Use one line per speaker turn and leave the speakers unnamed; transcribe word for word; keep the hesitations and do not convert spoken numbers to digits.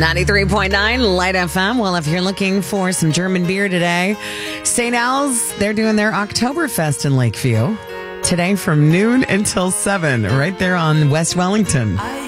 ninety-three point nine Light F M. Well, if you're looking for some German beer today, Saint Al's, they're doing their Oktoberfest in Lakeview today from noon until seven, right there on West Wellington.